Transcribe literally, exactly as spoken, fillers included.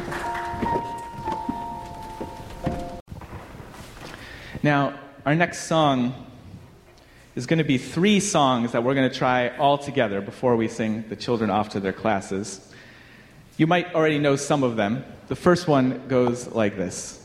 Now, our next song is going to be three songs that we're going to try all together before we sing the children off to their classes. You might already know some of them. The first one goes like this.